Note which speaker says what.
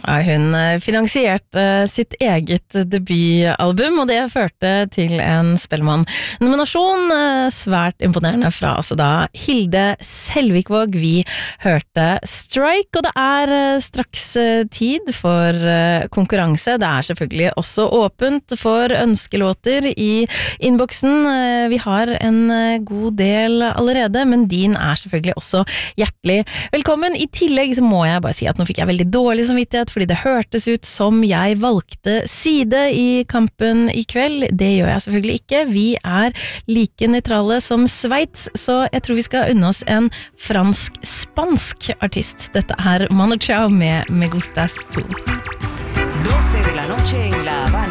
Speaker 1: Ja, hun finansierte sitt eget debutalbum, og det førte til en Spellemann-nominasjon. Svært imponerende fra Hilde Selvikvåg. Vi hørte Strike, og det straks tid for konkurranse. Det selvfølgelig også åpent for ønskelåter i innboksen. Vi har en god del allerede, men din selvfølgelig også hjertelig velkommen. I tillegg så må jeg bare si at nå fikk jeg veldig dårlig samvittighet, fordi det hørtes ut som jeg valgte side i kampen i kveld. Det gjør jeg selvfølgelig ikke. Vi like nøytrale som Sveits, så jeg tror vi skal unne oss en fransk-spansk artist. Dette Manu Chao med Me Gustas Tú.
Speaker 2: 12 de la noche en La Habana.